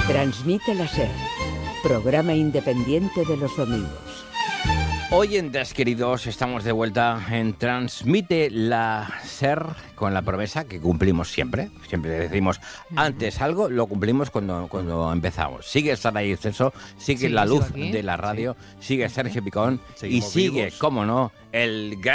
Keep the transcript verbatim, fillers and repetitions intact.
Transmite la SER, programa independiente de los domingos. Oyentes queridos, estamos de vuelta en Transmite la SER con la promesa que cumplimos siempre. Siempre decimos antes algo, lo cumplimos cuando, cuando empezamos. Sigue Saray Ceso, sigue Sí, la luz sigo aquí. de la radio, Sí. sigue Sergio Picón Seguimos y sigue, vivos. cómo no, el gran